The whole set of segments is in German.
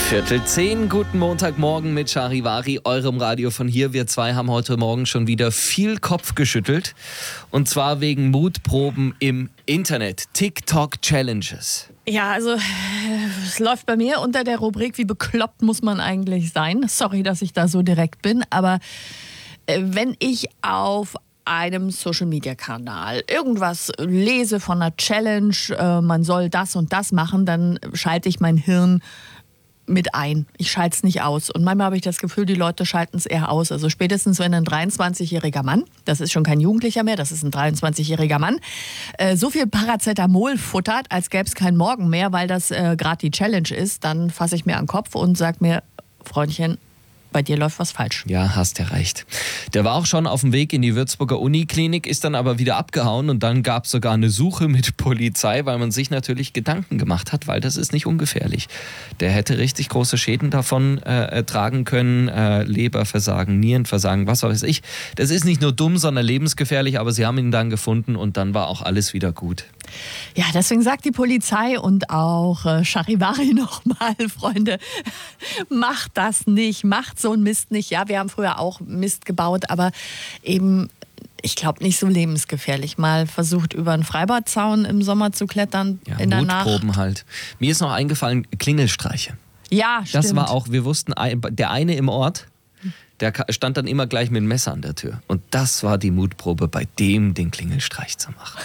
9:45, guten Montagmorgen mit Charivari, eurem Radio von hier. Wir zwei haben heute Morgen schon wieder viel Kopf geschüttelt. Und zwar wegen Mutproben im Internet. TikTok-Challenges. Ja, also es läuft bei mir unter der Rubrik, wie bekloppt muss man eigentlich sein. Sorry, dass ich da so direkt bin, aber wenn ich auf einem Social-Media-Kanal irgendwas lese von einer Challenge, man soll das und das machen, dann schalte ich mein Hirn mit ein. Ich schalte es nicht aus. Und manchmal habe ich das Gefühl, die Leute schalten es eher aus. Also spätestens, wenn ein 23-jähriger Mann, das ist schon kein Jugendlicher mehr, das ist ein 23-jähriger Mann, so viel Paracetamol futtert, als gäbe es keinen Morgen mehr, weil das gerade die Challenge ist, dann fasse ich mir an den Kopf und sage mir, Freundchen, bei dir läuft was falsch. Ja, hast ja recht. Der war auch schon auf dem Weg in die Würzburger Uniklinik, ist dann aber wieder abgehauen und dann gab es sogar eine Suche mit Polizei, weil man sich natürlich Gedanken gemacht hat, weil das ist nicht ungefährlich. Der hätte richtig große Schäden davon tragen können, Leberversagen, Nierenversagen, was weiß ich. Das ist nicht nur dumm, sondern lebensgefährlich, aber sie haben ihn dann gefunden und dann war auch alles wieder gut. Ja, deswegen sagt die Polizei und auch Charivari nochmal, Freunde, macht das nicht, macht so einen Mist nicht. Ja, wir haben früher auch Mist gebaut, aber eben, ich glaube, nicht so lebensgefährlich. Mal versucht, über einen Freibadzaun im Sommer zu klettern, ja, in der Nacht. Mutproben halt. Mir ist noch eingefallen, Klingelstreiche. Ja, stimmt. Das war auch, wir wussten, der eine im Ort, der stand dann immer gleich mit dem Messer an der Tür. Und das war die Mutprobe, bei dem den Klingelstreich zu machen.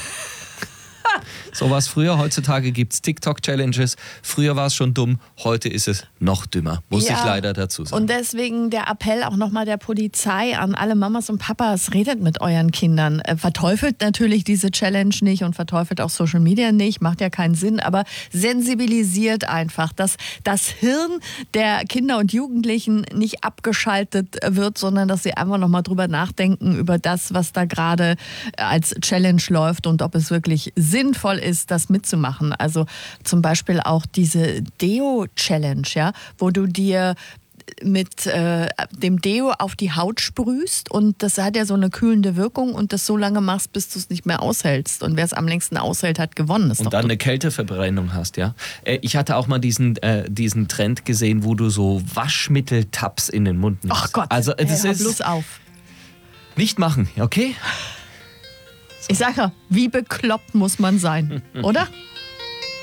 So war es früher, heutzutage gibt es TikTok-Challenges. Früher war es schon dumm, heute ist es noch dümmer, muss ich leider dazu sagen. Und deswegen der Appell auch nochmal der Polizei an alle Mamas und Papas, redet mit euren Kindern. Verteufelt natürlich diese Challenge nicht und verteufelt auch Social Media nicht, macht ja keinen Sinn, aber sensibilisiert einfach, dass das Hirn der Kinder und Jugendlichen nicht abgeschaltet wird, sondern dass sie einfach nochmal drüber nachdenken, über das, was da gerade als Challenge läuft und ob es wirklich sinnvoll ist, das mitzumachen. Also zum Beispiel auch diese Deo-Challenge, ja, wo du dir mit dem Deo auf die Haut sprühst und das hat ja so eine kühlende Wirkung und das so lange machst, bis du es nicht mehr aushältst. Und wer es am längsten aushält, hat gewonnen. Und dann eine Kälteverbrennung hast, ja. Ich hatte auch mal diesen Trend gesehen, wo du so Waschmitteltabs in den Mund nimmst. Ach Gott, also, das hör ist bloß auf. Nicht machen, okay? Ich sage ja, wie bekloppt muss man sein, oder?